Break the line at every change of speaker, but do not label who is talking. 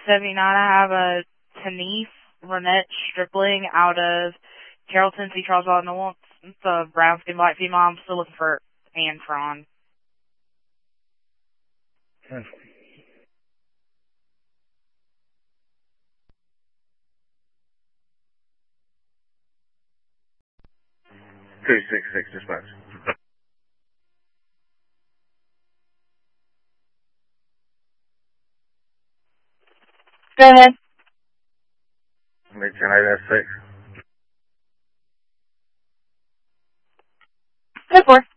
79, I have a Tanise Renette Stripling out of Carrollton, C. Charles, Illinois. It's a brown skin black female. I'm still looking for Anne Fron.
Okay. 266 dispatch.
Go ahead.
Mid 10 8
Go for it.